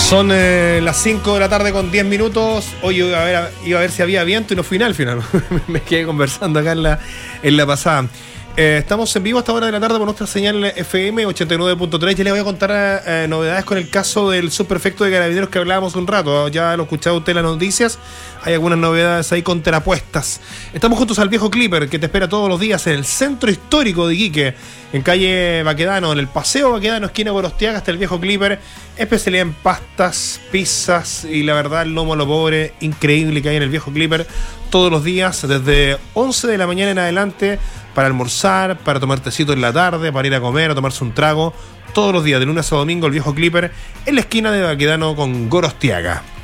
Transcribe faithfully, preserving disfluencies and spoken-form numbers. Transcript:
Son eh, las cinco de la tarde con diez minutos. Hoy iba a, ver, iba a ver si había viento y no fui al final. Me quedé conversando acá en la, en la pasada. Eh, estamos en vivo a esta hora de la tarde por nuestra señal F M ochenta y nueve punto tres. Ya les voy a contar eh, novedades con el caso del subprefecto de Carabineros que hablábamos un rato. Ya lo escuchaba usted en las noticias. Hay algunas novedades ahí contrapuestas. Estamos juntos al Viejo Clipper, que te espera todos los días en el centro histórico de Iquique, en calle Baquedano, en el Paseo Baquedano, esquina Gorostiaga, hasta el Viejo Clipper. Especialidad en pastas, pizzas y la verdad el lomo a lo pobre increíble que hay en el Viejo Clipper todos los días, desde once de la mañana en adelante, para almorzar, para tomar tecito en la tarde, para ir a comer, a tomarse un trago. Todos los días, de lunes a domingo, el Viejo Clipper, en la esquina de Baquedano con Gorostiaga.